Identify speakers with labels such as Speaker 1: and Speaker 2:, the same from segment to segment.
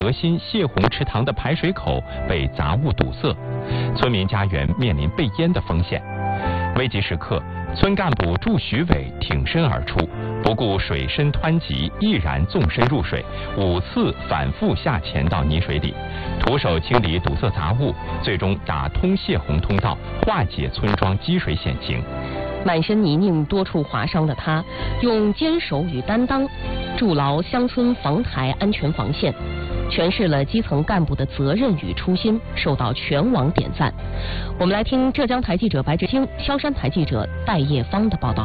Speaker 1: 核心泄洪池塘的排水口被杂物堵塞，村民家园面临被淹的风险。危急时刻，村干部祝徐伟挺身而出，不顾水深湍急，毅然纵身入水，5次反复下潜到泥水里，徒手清理堵塞杂物，最终打通泄洪通道，化解村庄积水险情。
Speaker 2: 满身泥泞、多处划伤的他，用坚守与担当筑牢乡村防台安全防线，诠释了基层干部的责任与初心，受到全网点赞。我们来听浙江台记者白志清、萧山台记者戴叶芳的报道。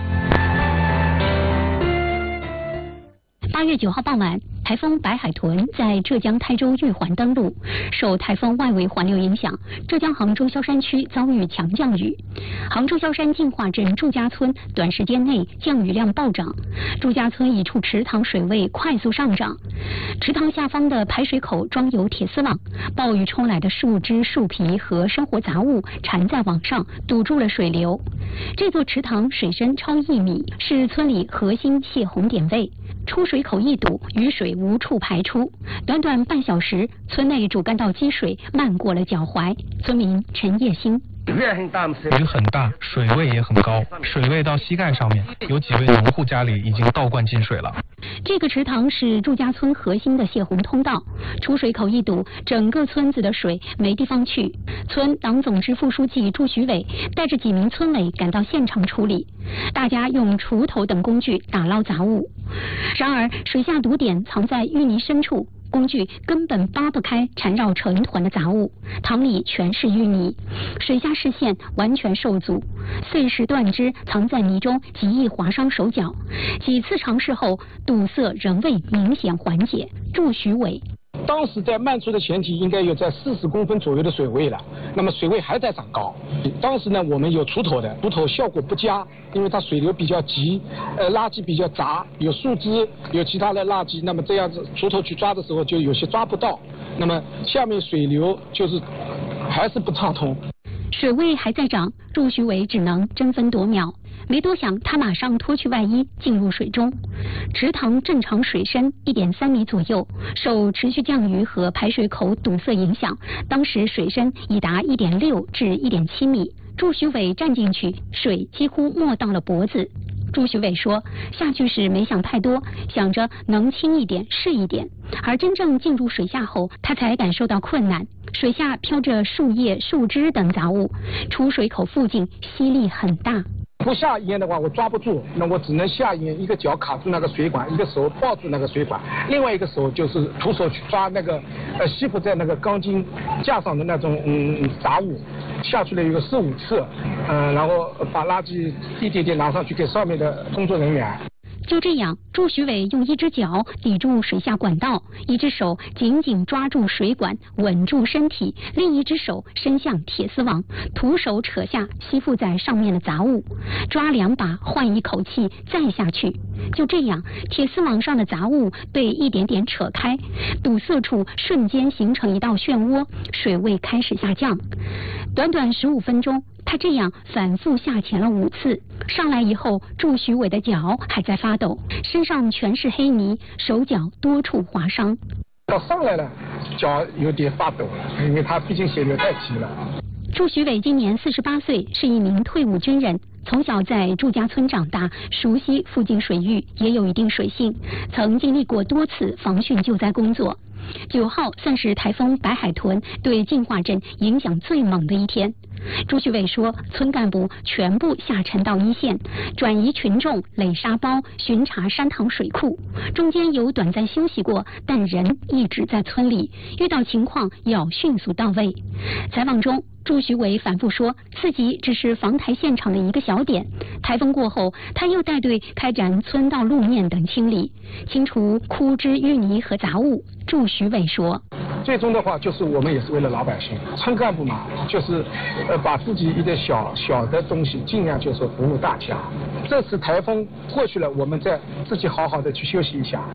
Speaker 3: 8月9号傍晚，台风白海豚在浙江台州玉环登陆，受台风外围环流影响，浙江杭州萧山区遭遇强降雨。杭州萧山进化镇祝家村短时间内降雨量暴涨，祝家村一处池塘水位快速上涨，池塘下方的排水口装有铁丝网，暴雨冲来的树枝、树皮和生活杂物缠在网上，堵住了水流。这座池塘水深超1米，是村里核心泄洪点位。出水口一堵，雨水无处排出。短短半小时，村内主干道积水漫过了脚踝。村民陈叶兴。
Speaker 4: 雨很大，水位也很高，水位到膝盖上面，有几位农户家里已经倒灌进水了。
Speaker 3: 这个池塘是祝家村核心的泄洪通道，出水口一堵，整个村子的水没地方去。村党总支副书记祝徐伟带着几名村委赶到现场处理，大家用锄头等工具打捞杂物。然而，水下堵点藏在淤泥深处，工具根本扒不开缠绕成一团的杂物，塘里全是淤泥，水下视线完全受阻，碎石断枝藏在泥中，极易划伤手脚。几次尝试后，堵塞仍未明显缓解。祝徐伟。
Speaker 5: 当时在漫出的前提应该有在40公分左右的水位了，那么水位还在长高。当时呢，我们有锄头的，锄头效果不佳，因为它水流比较急，垃圾比较杂，有树枝，有其他的垃圾，那么这样子锄头去抓的时候就有些抓不到，那么下面水流就是还是不畅通。
Speaker 3: 水位还在涨，祝徐伟只能争分夺秒。没多想，他马上脱去外衣进入水中。池塘正常水深1.3米左右，受持续降雨和排水口堵塞影响，当时水深已达1.6至1.7米。祝徐伟站进去，水几乎没到了脖子。祝徐伟说，下去时没想太多，想着能轻一点是一点，而真正进入水下后，他才感受到困难。水下飘着树叶、树枝等杂物，出水口附近吸力很大。
Speaker 5: 不下淹的话，我抓不住，那我只能下淹，一个脚卡住那个水管，一个手抱住那个水管，另外一个手就是徒手去抓那个吸附在那个钢筋架上的那种杂物，下去了有个4、5次，然后把垃圾一点点拿上去给上面的工作人员。
Speaker 3: 就这样，祝徐伟用一只脚抵住水下管道，一只手紧紧抓住水管稳住身体，另一只手伸向铁丝网，徒手扯下吸附在上面的杂物，抓2把换一口气再下去。就这样，铁丝网上的杂物被一点点扯开，堵塞处瞬间形成一道漩涡，水位开始下降。短短15分钟，他这样反复下潜了5次，上来以后，祝徐伟的脚还在发抖，身上全是黑泥，手脚多处划伤。
Speaker 5: 到上来了，脚有点发抖，因为他毕竟血流太急了。
Speaker 3: 祝徐伟今年48岁，是一名退伍军人，从小在祝家村长大，熟悉附近水域，也有一定水性，曾经历过多次防汛救灾工作。9号算是台风白海豚对进化镇影响最猛的一天。朱徐伟说，村干部全部下沉到一线，转移群众、垒沙包、巡查山塘水库，中间有短暂休息过，但人一直在村里，遇到情况要迅速到位。采访中，祝徐伟反复说自己只是防台现场的一个小点，台风过后，他又带队开展村道路面等清理，清除枯枝淤泥和杂物。祝徐伟说，
Speaker 5: 最终的话就是我们也是为了老百姓，村干部嘛，就是把自己一点小的东西尽量就是服务大家。这次台风过去了，我们再自己好好的去休息一下。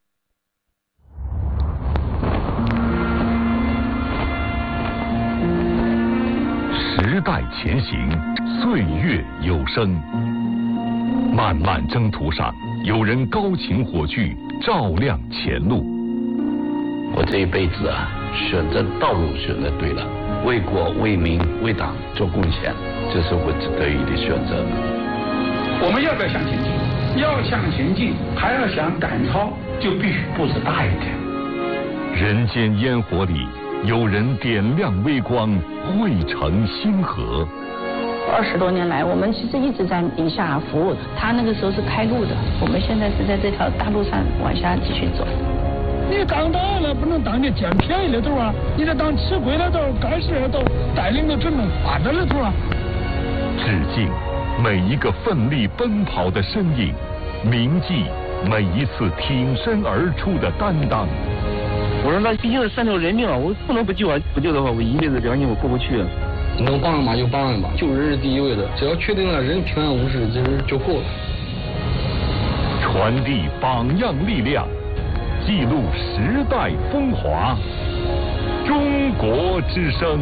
Speaker 6: 时代前行，岁月有声。漫漫征途上，有人高擎火炬，照亮前路。
Speaker 7: 我这一辈子啊，选择道路选择对了，为国为民为党做贡献，这是我得以的选择。
Speaker 8: 我们要不要向前进？要向前进，还要想赶超，就必须步子大一点。
Speaker 6: 人间烟火里，有人点亮微光，汇成星河。
Speaker 9: 20多年来，我们其实一直在宁夏服务。他那个时候是开路的，我们现在是在这条大路上往下继续走。
Speaker 10: 你当大了不能当你捡便宜的头啊，你得当吃亏的头，干事的头，带领着整个发展的头啊。
Speaker 6: 致敬每一个奋力奔跑的身影，铭记每一次挺身而出的担当。
Speaker 11: 我说那毕竟是3条人命啊，我不能不救啊！不救的话，我一辈子良心我过不去啊。
Speaker 12: 能帮人嘛就帮人吧，救人是第一位的，只要确定了人平安无事，其实就够了。
Speaker 6: 传递榜样力量，记录时代风华。中国之声。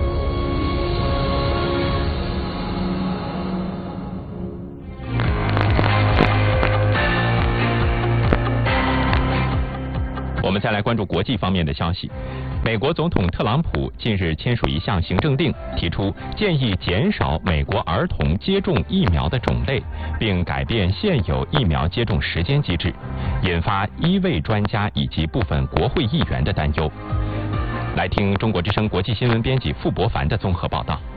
Speaker 1: 我们再来关注国际方面的消息。美国总统特朗普近日签署一项行政令，提出建议减少美国儿童接种疫苗的种类，并改变现有疫苗接种时间机制，引发医卫专家以及部分国会议员的担忧。来听中国之声国际新闻编辑傅博凡的综合报道。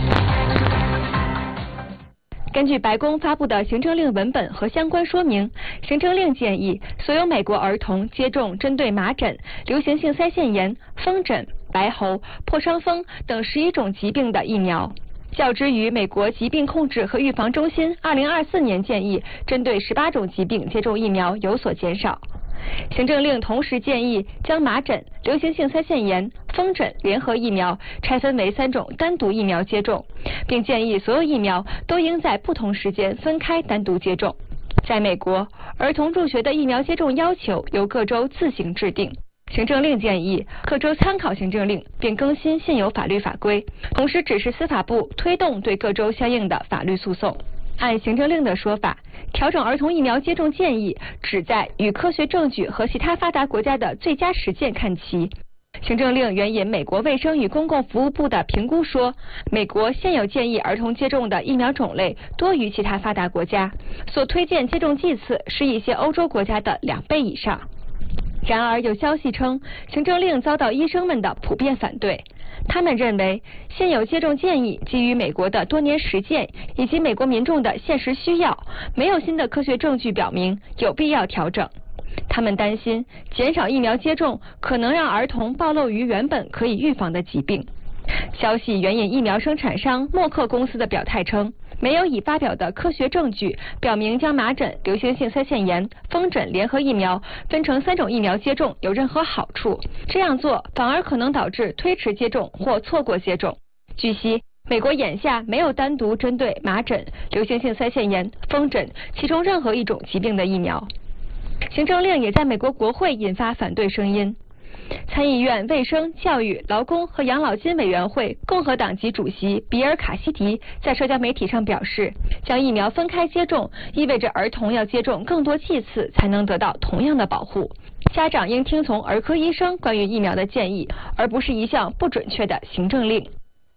Speaker 13: 根据白宫发布的行政令文本和相关说明，行政令建议所有美国儿童接种针对麻疹、流行性腮腺炎、风疹、白喉、破伤风等11种疾病的疫苗，较之于美国疾病控制和预防中心2024年建议针对18种疾病接种疫苗有所减少。行政令同时建议将麻疹、流行性腮腺炎、风疹联合疫苗拆分为3种单独疫苗接种，并建议所有疫苗都应在不同时间分开单独接种。在美国，儿童入学的疫苗接种要求由各州自行制定。行政令建议各州参考行政令，并更新现有法律法规，同时指示司法部推动对各州相应的法律诉讼。按行政令的说法，调整儿童疫苗接种建议旨在与科学证据和其他发达国家的最佳实践看齐。行政令援引美国卫生与公共服务部的评估说，美国现有建议儿童接种的疫苗种类多于其他发达国家，所推荐接种剂次是一些欧洲国家的2倍以上。然而，有消息称，行政令遭到医生们的普遍反对。他们认为，现有接种建议基于美国的多年实践以及美国民众的现实需要，没有新的科学证据表明有必要调整。他们担心减少疫苗接种可能让儿童暴露于原本可以预防的疾病。消息援引疫苗生产商默克公司的表态称，没有已发表的科学证据表明将麻疹、流行性腮腺炎、风疹联合疫苗分成3种疫苗接种有任何好处，这样做反而可能导致推迟接种或错过接种。据悉，美国眼下没有单独针对麻疹、流行性腮腺炎、风疹其中任何一种疾病的疫苗。行政令也在美国国会引发反对声音。参议院卫生、教育、劳工和养老金委员会共和党籍主席比尔·卡西迪在社交媒体上表示，将疫苗分开接种意味着儿童要接种更多剂次才能得到同样的保护。家长应听从儿科医生关于疫苗的建议，而不是一项不准确的行政令。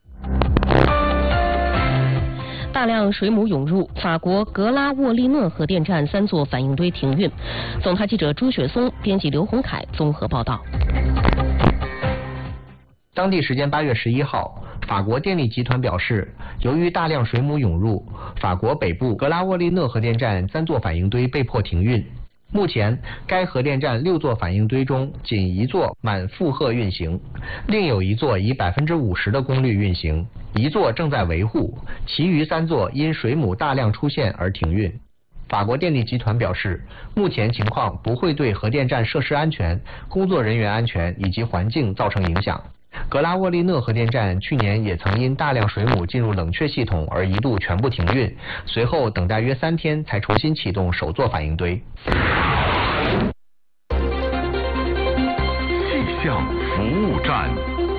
Speaker 2: 大量水母涌入，法国格拉沃利讷核电站3座反应堆停运。总台记者朱雪松，编辑刘洪凯综合报道。
Speaker 14: 当地时间8月11号，法国电力集团表示，由于大量水母涌入，法国北部格拉沃利讷核电站3座反应堆被迫停运。目前，该核电站6座反应堆中仅1座满负荷运行，另有1座以50%的功率运行，1座正在维护，其余3座因水母大量出现而停运。法国电力集团表示，目前情况不会对核电站设施安全、工作人员安全以及环境造成影响。格拉沃利讷核电站去年也曾因大量水母进入冷却系统而一度全部停运，随后等待约3天才重新启动首座反应堆。
Speaker 6: 气象服务站，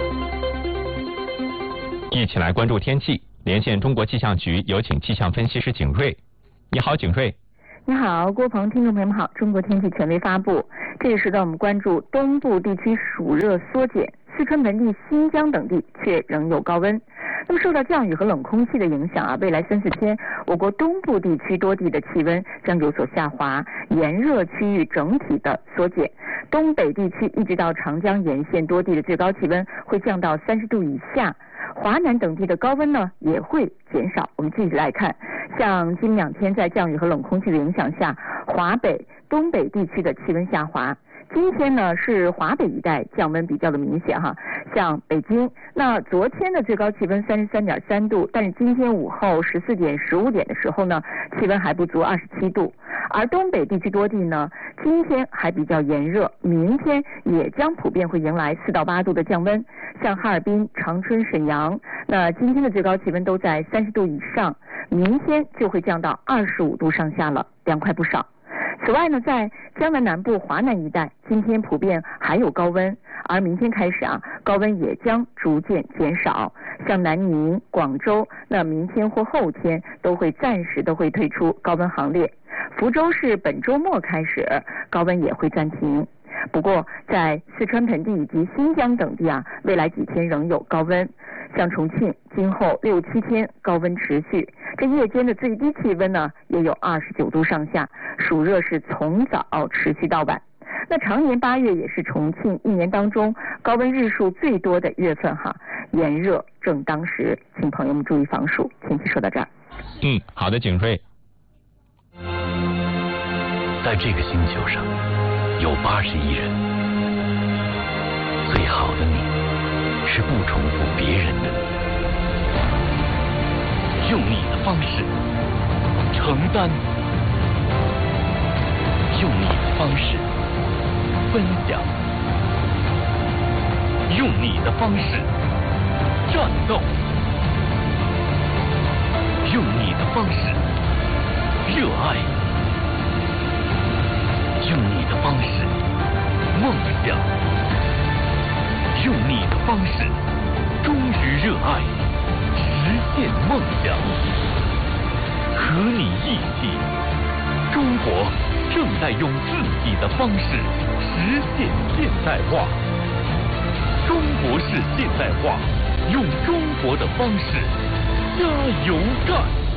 Speaker 1: 一起来关注天气，连线中国气象局，有请气象分析师景瑞。你好，景瑞。
Speaker 15: 你好，郭鹏，听众朋友们好。中国天气权威发布，这个时段我们关注东部地区暑热缩减，四川盆地、新疆等地却仍有高温。那么受到降雨和冷空气的影响未来3-4天，我国东部地区多地的气温将有所下滑，炎热区域整体的缩减。东北地区一直到长江沿线多地的最高气温会降到30度以下。华南等地的高温呢也会减少。我们继续来看，像今2天在降雨和冷空气的影响下，华北、东北地区的气温下滑。今天呢是华北一带降温比较的明显哈，像北京，那昨天的最高气温33.3度，但是今天午后14点、15点的时候呢，气温还不足27度。而东北地区多地呢，今天还比较炎热，明天也将普遍会迎来4到8度的降温。像哈尔滨、长春、沈阳，那今天的最高气温都在30度以上，明天就会降到25度上下了，凉快不少。此外呢，在江南南部、华南一带，今天普遍还有高温，而明天开始高温也将逐渐减少。像南宁、广州，那明天或后天都会暂时退出高温行列。福州市本周末开始高温也会暂停。不过，在四川盆地以及新疆等地未来几天仍有高温。像重庆，今后6-7天高温持续，这夜间的最低气温呢也有29度上下，暑热是从早持续到晚。那常年8月也是重庆一年当中高温日数最多的月份炎热正当时，请朋友们注意防暑。天气说到这儿。
Speaker 1: 好的，景睿。
Speaker 16: 在这个星球上有80亿人，最好的你是不重复别人的你，用你的方式承担，用你的方式分享，用你的方式战斗，用你的方式热爱，用你的方式梦想，用你的方式忠于热爱，实现梦想。和你一起，中国正在用自己的方式实现现代化。中国式现代化，用中国的方式加油干。